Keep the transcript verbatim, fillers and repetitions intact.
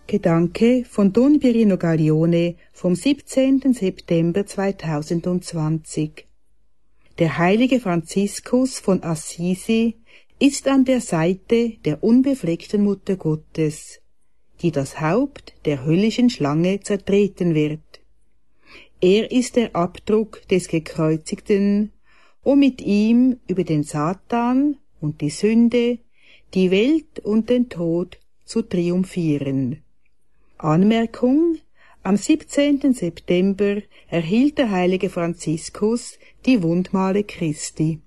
Gedanke von Don Pirino Gaglione vom siebzehnten September zweitausendzwanzig. Der heilige Franziskus von Assisi ist an der Seite der unbefleckten Mutter Gottes, die das Haupt der höllischen Schlange zertreten wird. Er ist der Abdruck des Gekreuzigten, um mit ihm über den Satan und die Sünde, die Welt und den Tod zu triumphieren. Anmerkung: Am siebzehnten September erhielt der heilige Franziskus die Wundmale Christi.